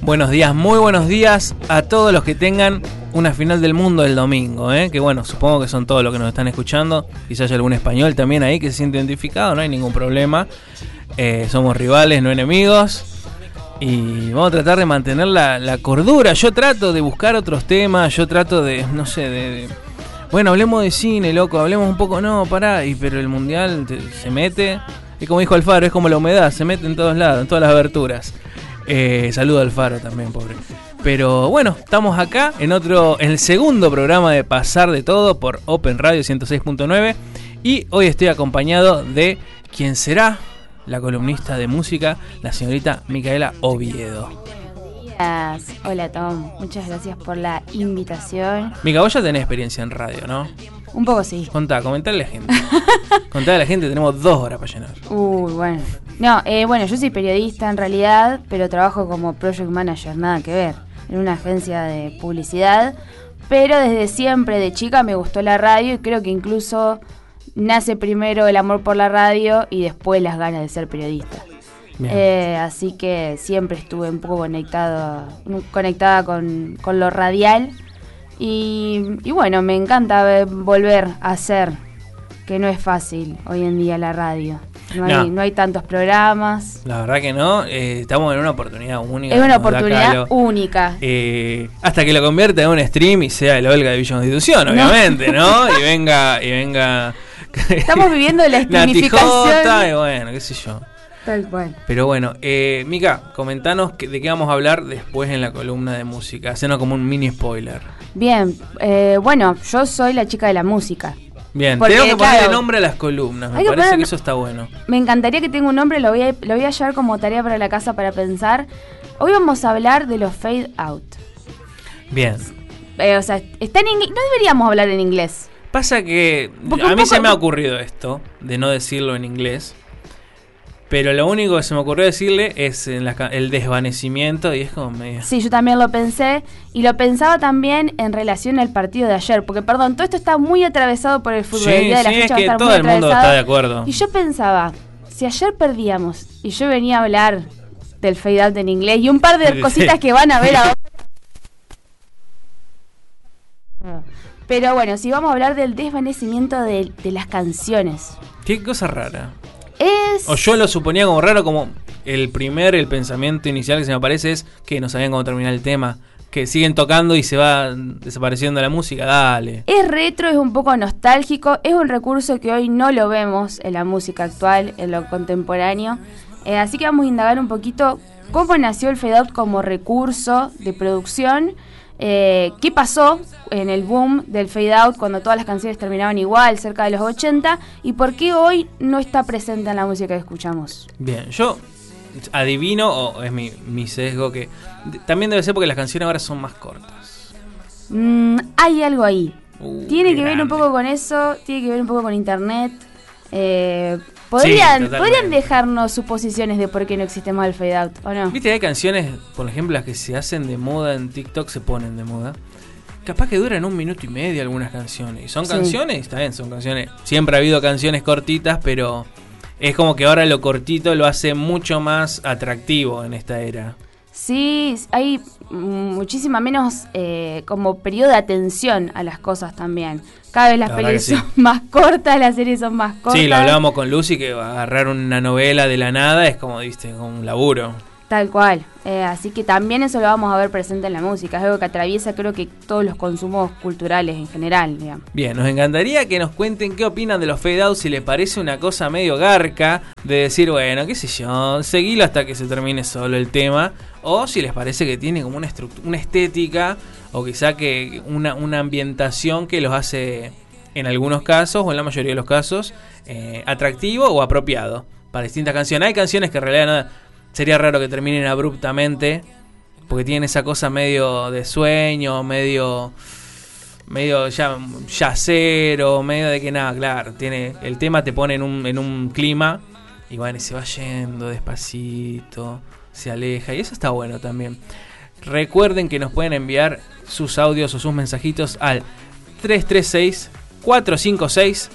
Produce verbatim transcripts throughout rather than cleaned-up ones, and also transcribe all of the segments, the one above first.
Buenos días, muy buenos días a todos los que tengan una final del mundo el domingo, ¿eh? Que bueno, supongo que son todos los que nos están escuchando. Quizás hay algún español también ahí que se siente identificado, no hay ningún problema. Eh, somos rivales, no enemigos. Y vamos a tratar de mantener la, la cordura. Yo trato de buscar otros temas, yo trato de, no sé, de... de bueno, hablemos de cine, loco, hablemos un poco, no, pará, y, pero el mundial te, se mete, y como dijo Alfaro, es como la humedad, se mete en todos lados, en todas las aberturas. Eh, saludo al Alfaro también, pobre. Pero bueno, estamos acá en otro, en el segundo programa de Pasar de Todo por Open Radio ciento seis punto nueve. Y hoy estoy acompañado de quien será la columnista de música, la señorita Micaela Oviedo. Buenos días. Hola Tom, muchas gracias por la invitación. Mica, vos ya tenés experiencia en radio, ¿no? Un poco sí. Contá, comentale a la gente. Contale a la gente, tenemos dos horas para llenar. Uy, bueno. No, eh, bueno, yo soy periodista en realidad, pero trabajo como project manager, nada que ver, en una agencia de publicidad. Pero desde siempre, de chica, me gustó la radio y creo que incluso nace primero el amor por la radio y después las ganas de ser periodista. Eh, así que siempre estuve un poco conectado, conectada con, con lo radial. Y, y bueno, me encanta volver a hacer, que no es fácil hoy en día la radio. No hay, no. no hay tantos programas. La verdad que no, eh, estamos en una oportunidad única. Es una oportunidad única. Eh, hasta que lo convierta en un stream y sea el Olga de Villa Constitución, obviamente, ¿no? ¿no? Y venga, y venga. Estamos viviendo la streamificación. La y bueno, qué sé yo. Tal cual. Pero bueno, eh, Mica, comentanos que, de qué vamos a hablar después en la columna de música. Hacenos como un mini spoiler. Bien, eh, bueno, yo soy la chica de la música. Bien, porque, tenemos que ponerle claro, nombre a las columnas, me que parece poner, que eso está bueno. Me encantaría que tenga un nombre, lo voy, a, lo voy a llevar como tarea para la casa para pensar. Hoy vamos a hablar de los fade out. Bien. Eh, o sea, está en inglés, no deberíamos hablar en inglés. Pasa que porque a mí poco, se me ha ocurrido esto, de no decirlo en inglés. Pero lo único que se me ocurrió decirle es en la, el desvanecimiento y es como medio... Sí, yo también lo pensé y lo pensaba también en relación al partido de ayer, porque perdón, todo esto está muy atravesado por el fútbol. Sí, el día de la sí, fecha es que va a estar todo muy el mundo atravesado. Está de acuerdo. Y yo pensaba, si ayer perdíamos y yo venía a hablar del fade out en inglés y un par de cositas sí. que van a ver ahora... Pero bueno, si vamos a hablar del desvanecimiento de, de las canciones. Qué cosa rara. Es... O yo lo suponía como raro, como el primer, el pensamiento inicial que se me aparece es que no sabían cómo terminar el tema, que siguen tocando y se va desapareciendo la música, dale. Es retro, es un poco nostálgico, es un recurso que hoy no lo vemos en la música actual, en lo contemporáneo, eh, así que vamos a indagar un poquito cómo nació el fade out como recurso de producción. Eh, ¿Qué pasó en el boom del fade out cuando todas las canciones terminaban igual, cerca de los ochenta? ¿Y por qué hoy no está presente en la música que escuchamos? Bien, yo adivino, o es mi, mi sesgo, que también debe ser porque las canciones ahora son más cortas. Mm, hay algo ahí. Uh, tiene que grande. ver un poco con eso, tiene que ver un poco con internet. Eh... ¿Podrían, sí, ¿Podrían dejarnos suposiciones de por qué no existe más el fade out, o no? Viste, hay canciones, por ejemplo, las que se hacen de moda en TikTok, se ponen de moda. Capaz que duran un minuto y medio algunas canciones. Y son sí. canciones, está bien, son canciones. Siempre ha habido canciones cortitas, pero es como que ahora lo cortito lo hace mucho más atractivo en esta era. Sí, hay muchísima menos eh, como periodo de atención a las cosas también. Cada vez las películas sí. son más cortas, las series son más cortas. Sí, lo hablábamos con Lucy, que agarrar una novela de la nada es como, viste, como un laburo. Tal cual. Eh, así que también eso lo vamos a ver presente en la música. Es algo que atraviesa, creo que todos los consumos culturales en general, digamos. Bien, nos encantaría que nos cuenten qué opinan de los fade out, si les parece una cosa medio garca, de decir, bueno, qué sé yo, seguilo hasta que se termine solo el tema, o si les parece que tiene como una estructura, una estética, o quizá que una, una ambientación que los hace, en algunos casos, o en la mayoría de los casos, eh, atractivo o apropiado para distintas canciones. Hay canciones que en realidad no... Sería raro que terminen abruptamente, porque tienen esa cosa medio de sueño, medio medio ya yacero, medio de que nada, claro, tiene el tema te pone en un en un clima y bueno, y se va yendo despacito, se aleja y eso está bueno también. Recuerden que nos pueden enviar sus audios o sus mensajitos al tres tres seis, cuatro cinco seis,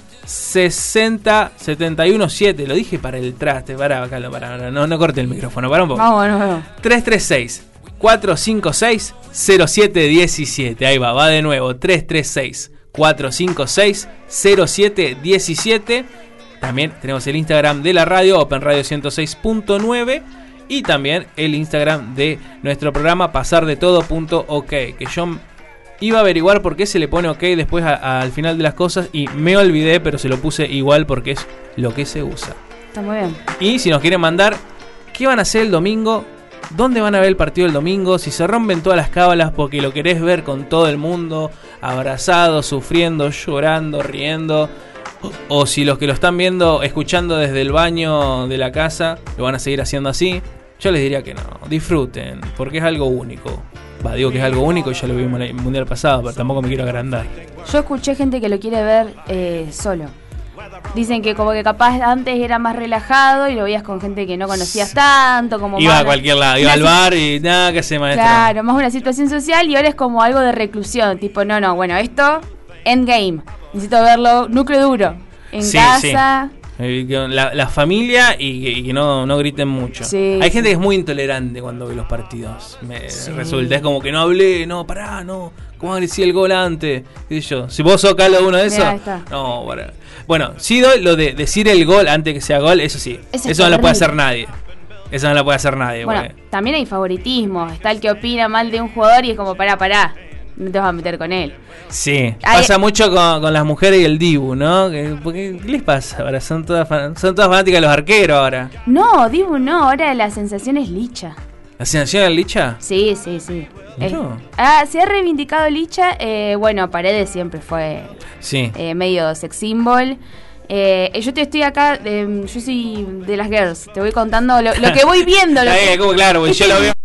sesenta setenta y uno siete. Lo dije para el traste. Pará, Carlos, pará, no, no corte el micrófono, pará un poco. Vamos, no, no. tres tres seis, cuatro cinco seis, cero siete uno siete. Ahí va, va de nuevo. tres tres seis, cuatro cinco seis, cero siete uno siete. También tenemos el Instagram de la radio, Open Radio ciento seis punto nueve. Y también el Instagram de nuestro programa, pasar de todo punto ok. Que yo iba a averiguar por qué se le pone ok después a, a, al final de las cosas. Y me olvidé, pero se lo puse igual porque es lo que se usa. Está muy bien. Y si nos quieren mandar, ¿qué van a hacer el domingo? ¿Dónde van a ver el partido el domingo? Si se rompen todas las cábalas porque lo querés ver con todo el mundo, abrazado, sufriendo, llorando, riendo. O, o si los que lo están viendo, escuchando desde el baño de la casa, lo van a seguir haciendo así. Yo les diría que no, disfruten, porque es algo único. Va, digo que es algo único y ya lo vimos en el mundial pasado, pero tampoco me quiero agrandar. Yo escuché gente que lo quiere ver eh, solo. Dicen que como que capaz antes era más relajado y lo veías con gente que no conocías tanto, como iba más a cualquier lado, iba al bar y nada, que se maestra. Claro, más una situación social, y ahora es como algo de reclusión, tipo, no, no, bueno, esto, endgame, necesito verlo, núcleo duro, en sí, casa... Sí. La, la familia y, y que no, no griten mucho. Sí, hay sí. gente que es muy intolerante cuando ve los partidos. Me sí. resulta, es como que no hablé, no, pará, no. ¿Cómo decía el gol antes? ¿Qué sé yo? Si vos sos cada uno de esos. No, para. Bueno, sí doy lo de decir el gol antes que sea gol, eso sí. Eso, eso no lo puede hacer nadie. Eso no lo puede hacer nadie. Bueno, porque... también hay favoritismo. Está el que opina mal de un jugador y es como, pará, pará. No te vas a meter con él. Sí, pasa Hay... mucho con, con las mujeres y el Dibu, ¿no? ¿Qué, ¿Qué les pasa ahora? Son todas, fan... son todas fanáticas de los arqueros ahora. No, Dibu no, ahora la sensación es Licha. ¿La sensación es Licha? Sí, sí, sí. No. Eh, ah, se ha reivindicado Licha. Eh, bueno, Paredes siempre fue sí. eh, medio sex symbol. Eh, yo te estoy acá, eh, yo soy de las girls. Te voy contando lo, lo que voy viendo. Lo que... como claro, porque yo lo veo.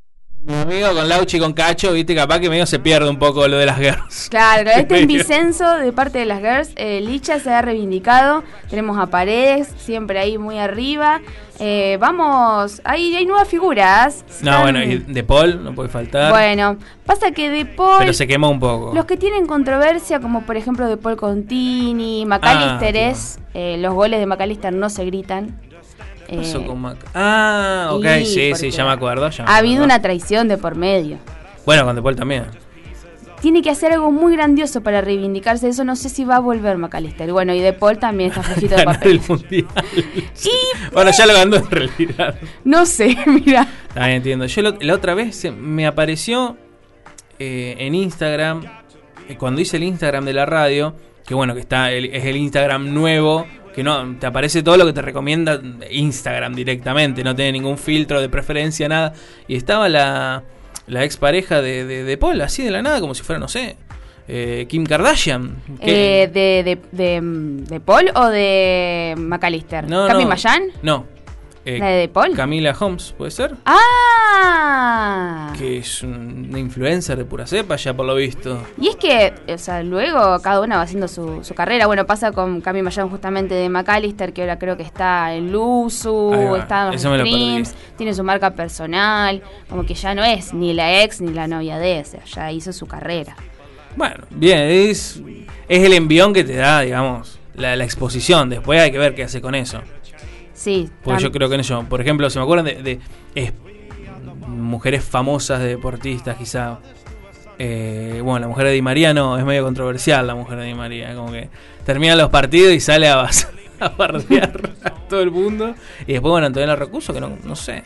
Mi amigo con Lauchi y con Cacho, viste, capaz que medio se pierde un poco lo de las girls. Claro, este es Vicenzo de parte de las girls. eh, Licha se ha reivindicado. Tenemos a Paredes, siempre ahí muy arriba. Eh, vamos, ahí hay nuevas figuras. No, Están... bueno, y De Paul no puede faltar. Bueno, pasa que De Paul... Pero se quemó un poco. Los que tienen controversia, como por ejemplo De Paul Contini, McAllister Ah, es... Eh, los goles de McAllister no se gritan. ¿Qué pasó Eh, con Mac? Ah, ok, y sí, porque sí, ya me acuerdo. Ya me ha habido acuerdo. una traición de por medio. Bueno, con De Paul también. Tiene que hacer algo muy grandioso para reivindicarse. Eso no sé si va a volver McAllister. Bueno, y De Paul también está flojito de Ganar papel. el mundial. Y, Bueno, ya lo ganó en realidad. no sé, mira. Ah, entiendo. Yo lo- la otra vez se- me apareció eh, en Instagram, eh, cuando hice el Instagram de la radio, que bueno, que está el- es el Instagram nuevo, que no te aparece todo lo que te recomienda Instagram directamente, no tiene ningún filtro de preferencia, nada. Y estaba la, la expareja de, de, de Paul, así de la nada, como si fuera, no sé, eh, Kim Kardashian. que- Eh, de, de, de, de Paul o de McAllister? No, ¿Cami no. Mayan? No. Eh, ¿La de De Paul? Camila Holmes, ¿puede ser? ¡Ah! Que es una influencer de pura cepa, ya por lo visto. Y es que, o sea, luego cada una va haciendo su, su carrera. Bueno, pasa con Cami Mayan justamente de McAllister, que ahora creo que está en Luzu, Ahí va, está en los eso me lo streams, perdí. tiene su marca personal, como que ya no es ni la ex ni la novia de ese, ya hizo su carrera. Bueno, bien, es, es el envión que te da, digamos, la, la exposición. Después hay que ver qué hace con eso. Sí. Porque tam- yo creo que en eso, por ejemplo, se me acuerdan de, de es- mujeres famosas de deportistas, quizá. Eh, bueno, la mujer de Di María no, es medio controversial la mujer de Di María. Como que termina los partidos y sale a, bas- a bardear a todo el mundo. Y después, bueno, Antonella Rocuso, que no, no sé.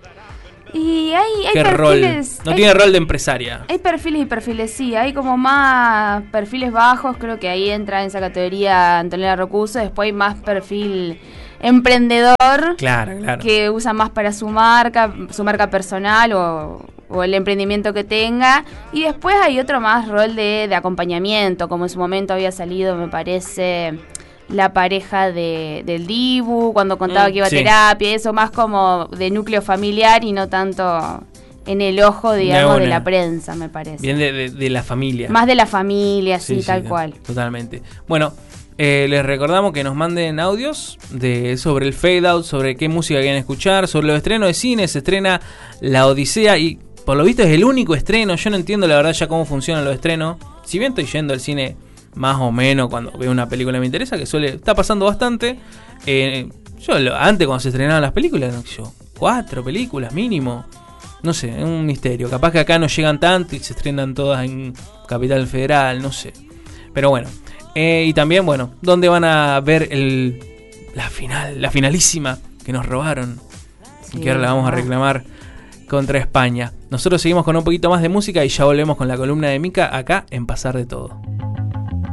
Y hay, hay ¿Qué rol? perfiles... No hay- tiene rol de empresaria. Hay perfiles y perfiles, sí. Hay como más perfiles bajos, creo que ahí entra en esa categoría Antonella Rocuso. Después hay más perfil emprendedor, Claro, claro. que usa más para su marca, su marca personal o, o el emprendimiento que tenga. Y después hay otro más rol de, de acompañamiento, como en su momento había salido, me parece, la pareja de, del Dibu, cuando contaba Mm, que iba a sí. terapia, eso más como de núcleo familiar y no tanto en el ojo, digamos, una. de la prensa, me parece. Bien de, de- de la familia. Más de la familia, sí, Sí, sí, tal no, cual. Totalmente. Bueno, eh, les recordamos que nos manden audios de sobre el fade out, sobre qué música quieren escuchar, sobre los estrenos de cine. Se estrena La Odisea y por lo visto es el único estreno. Yo no entiendo la verdad ya cómo funcionan los estrenos. Si bien estoy yendo al cine más o menos cuando veo una película que me interesa, que suele está pasando bastante. Eh, yo lo- antes cuando se estrenaban las películas, no sé yo, cuatro películas mínimo. no sé, es un misterio. Capaz que acá no llegan tanto y se estrenan todas en Capital Federal, no sé. Pero bueno, eh, y también, bueno, ¿dónde van a ver el la final, la finalísima que nos robaron? Sí, que ahora la vamos a reclamar contra España. Nosotros seguimos con un poquito más de música y ya volvemos con la columna de Mica acá en Pasar de Todo.